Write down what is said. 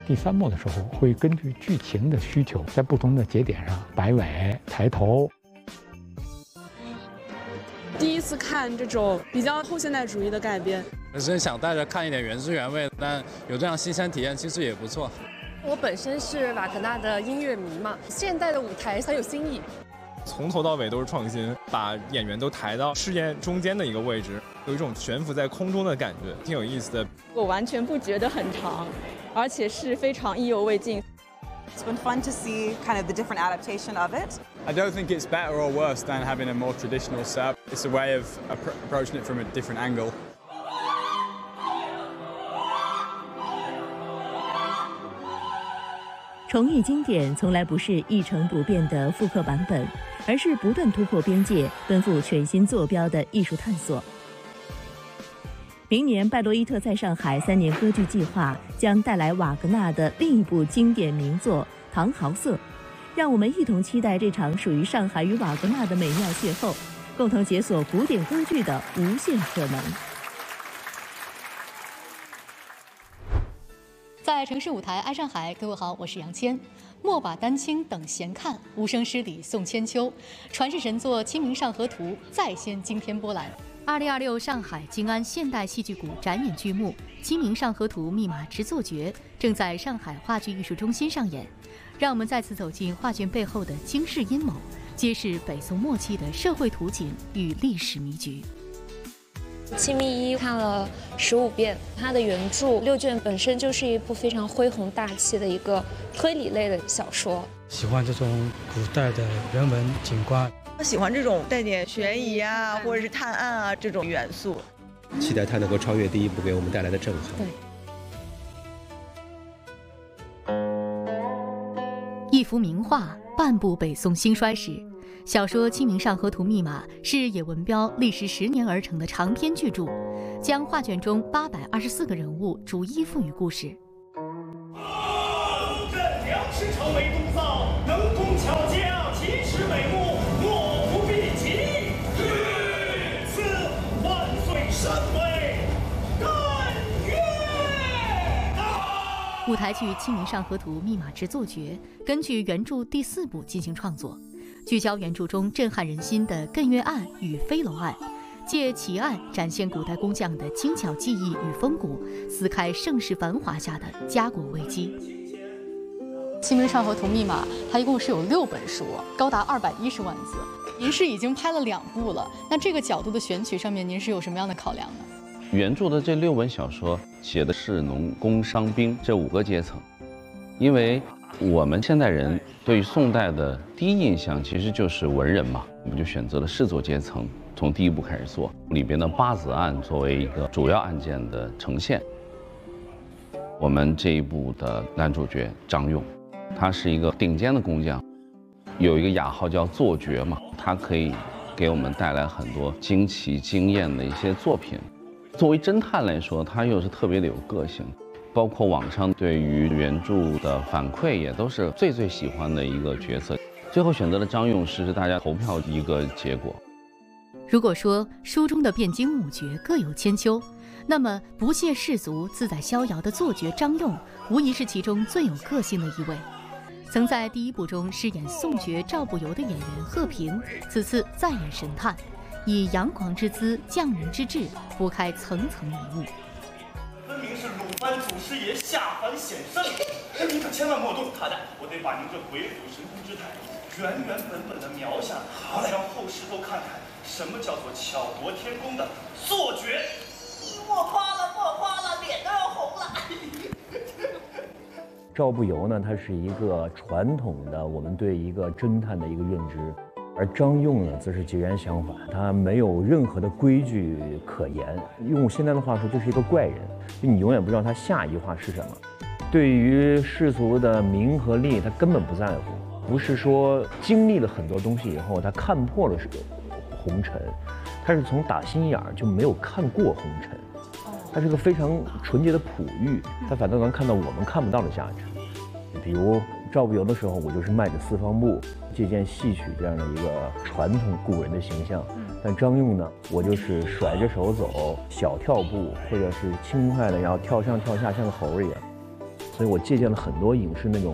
第3幕的时候，会根据剧情的需求，在不同的节点上摆尾、抬头。 第一次看这种比较后现代主义的改编， 本身想带着看一点原汁原味，但有这样新鲜体验，其实也不错。 我本身是瓦格纳的音乐迷嘛，现代的舞台很有新意。 从头到尾都是创新，把演员都抬到事件中间的一个位置，有一种悬浮在空中的感觉，挺有意思的。 我完全不觉得很长，而且是非常意犹未尽。 It's been fun to see kind of the different adaptation of it. I don't think it's better or worse than having a more traditional setup. It's a way of approaching it from a different angle. 重忆经典从来不是一成不变的复刻版本，而是不断突破边界、奔赴全新坐标的艺术探索。明年，拜罗伊特在上海3年歌剧计划将带来瓦格纳的另一部经典名作《唐豪瑟》，让我们一同期待这场属于上海与瓦格纳的美妙邂逅，共同解锁古典歌剧的无限可能。 在城市舞台爱上海，各位好，我是杨谦。莫把丹青等闲看，无声诗里送千秋。传世神作《清明上河图》再现惊天波澜。2026上海静安现代戏剧谷展演剧目《清明上河图密码之作绝》正在上海话剧艺术中心上演。让我们再次走进画卷背后的惊世阴谋，揭示北宋末期的社会图景与历史迷局。 清明一看了15遍，它的原著6卷本身就是一部非常恢宏大气的一个推理类的小说。 喜欢这种古代的人文景观， 喜欢这种带点悬疑啊，或者是探案啊这种元素。 期待它能够超越第1部给我们带来的震撼。 一幅名画，半部北宋兴衰史。小说《清明上河图密码》是野文标历时10年而成的长篇巨著，将画卷中824个人物逐一赋予故事。 朕梁师朝为东造，能工巧匠，奇耻美目，莫不必及。赐万岁神威，但愿。 舞台剧《清明上河图密码之作绝》根据原著第4部进行创作。聚焦原著中震撼人心的艮岳案与飞楼案，借奇案展现古代工匠的精巧技艺与风骨，撕开盛世繁华下的家国危机。 《清明上河图密码》它一共是有6本书，高达210万字。您是已经拍了2部了，那这个角度的选取上面，您是有什么样的考量呢？ 原著的这6本小说写的士农工商兵这5个阶层，因为我们现代人对于宋代的第一印象其实就是文人嘛，我们就选择了士族阶层，从第1部开始做，里边的八子案作为一个主要案件的呈现。我们这一部的男主角张用，他是一个顶尖的工匠，有一个雅号叫作绝嘛，他可以给我们带来很多惊奇惊艳的一些作品。作为侦探来说，他又是特别的有个性。包括网上对于原著的反馈也都是最喜欢的一个角色，最后选择了张用是大家投票的一个结果。 如果说书中的汴京五绝各有千秋，那么不屑世俗、自在逍遥的作绝张用，无疑是其中最有个性的一位。曾在第1部中饰演宋爵赵不由的演员贺平，此次再演神探，以阳光之姿、匠人之志，拨开层层迷雾。 分明是鲁班祖师爷下凡显圣，您可千万莫动他的，我得把您这鬼斧神工之态原本的描下，好让后世都看看什么叫做巧夺天工的作绝。 莫夸了，脸都要红了。 赵不由呢，他是一个传统的我们对一个侦探的一个认知，而张用呢，则是截然相反，他没有任何的规矩可言。用现在的话说，就是一个怪人，就你永远不知道他下一句话是什么。对于世俗的名和利，他根本不在乎。不是说经历了很多东西以后，他看破了红尘，他是从打心眼儿就没有看过红尘。他是个非常纯洁的璞玉，他反倒能看到我们看不到的价值。比如赵不由的时候，我就是迈着四方步，借鉴戏曲这样的一个传统古人的形象。但张用呢，我就是甩着手走，小跳步，或者是轻快的要跳上跳下，像个猴儿一样。 所以我借鉴了很多影视那种